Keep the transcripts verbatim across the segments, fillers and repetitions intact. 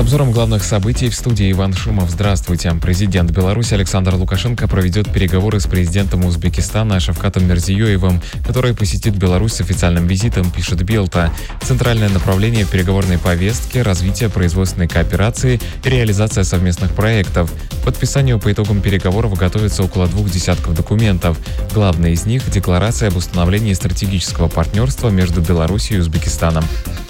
обзором главных событий в студии Иван Шумов. Здравствуйте. Президент Беларуси Александр Лукашенко проведет переговоры с президентом Узбекистана Шавкатом Мирзиёевым, который посетит Беларусь с официальным визитом, пишет Белта. Центральное направление переговорной повестки – развитие производственной кооперации и реализация совместных проектов. К подписанию по итогам переговоров готовится около двух десятков документов. Главный из них – декларация об установлении стратегического партнерства между Беларусью и Узбекистаном.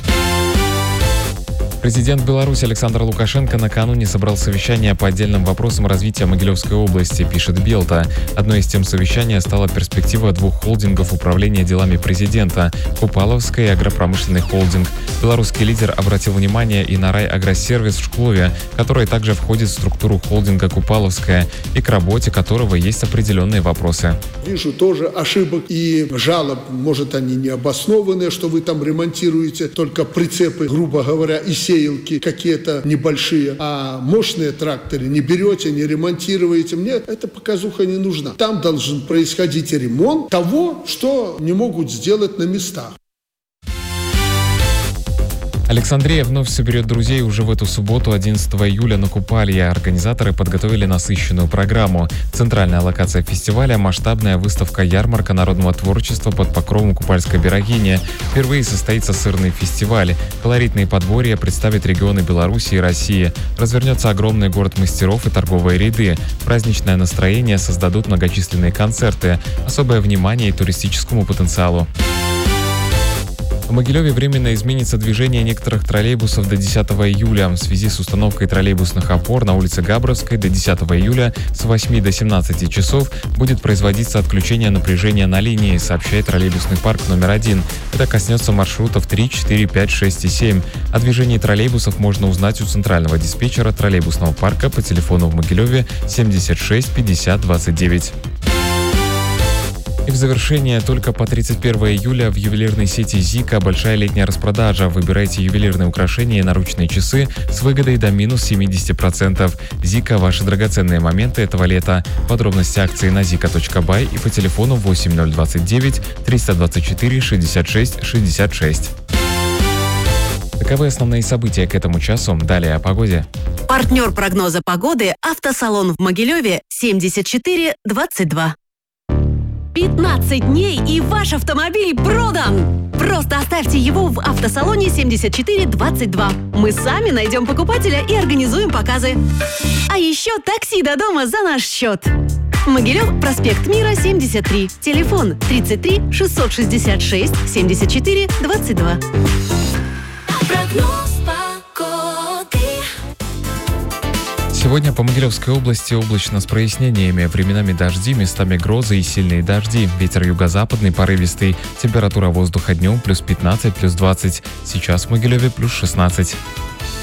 Президент Беларуси Александр Лукашенко накануне собрал совещание по отдельным вопросам развития Могилевской области, пишет Белта. Одной из тем совещания стала перспектива двух холдингов управления делами президента – Купаловская и агропромышленный холдинг. Белорусский лидер обратил внимание и на райагросервис в Шклове, который также входит в структуру холдинга Купаловская и к работе которого есть определенные вопросы. Вижу тоже ошибок и жалоб, может, они не обоснованные, что вы там ремонтируете только прицепы, грубо говоря, и сеялки какие-то небольшие, а мощные тракторы не берете, не ремонтируете. Мне эта показуха не нужна. Там должен происходить ремонт того, что не могут сделать на местах. Александрия вновь соберет друзей уже в эту субботу, одиннадцатого июля, на Купалье. Организаторы подготовили насыщенную программу. Центральная локация фестиваля – масштабная выставка-ярмарка народного творчества под покровом Купальской берегини. Впервые состоится сырный фестиваль. Колоритные подворья представят регионы Беларуси и России. Развернется огромный город мастеров и торговые ряды. Праздничное настроение создадут многочисленные концерты. Особое внимание и туристическому потенциалу. В Могилеве временно изменится движение некоторых троллейбусов до десятого июля. В связи с установкой троллейбусных опор на улице Габровской до десятого июля с восьми до семнадцати часов будет производиться отключение напряжения на линии, сообщает троллейбусный парк номер один. Это коснется маршрутов три, четыре, пять, шесть и семь. О движении троллейбусов можно узнать у центрального диспетчера троллейбусного парка по телефону в Могилеве семьдесят шесть пятьдесят двадцать девять. И в завершение, только по тридцать первого июля в ювелирной сети «Зика» большая летняя распродажа. Выбирайте ювелирные украшения и наручные часы с выгодой до минус семьдесят процентов. «Зика» – ваши драгоценные моменты этого лета. Подробности акции на зика точка бай и по телефону восемь ноль двадцать девять триста двадцать четыре шестьдесят шесть шестьдесят шесть. Таковы основные события к этому часу. Далее о погоде. Партнер прогноза погоды – автосалон в Могилеве семьдесят четыре двадцать два. пятнадцать дней и ваш автомобиль продан! Просто оставьте его в автосалоне семьдесят четыре двадцать два. Мы сами найдем покупателя и организуем показы. А еще такси до дома за наш счет. Могилев, проспект Мира, семьдесят три. Телефон тридцать три шестьсот шестьдесят шесть семьдесят четыре двадцать два. Прогноз погоды. Сегодня по Могилевской области облачно с прояснениями. Временами дожди, местами грозы и сильные дожди. Ветер юго-западный, порывистый. Температура воздуха днем плюс пятнадцать, плюс двадцать. Сейчас в Могилеве плюс шестнадцать.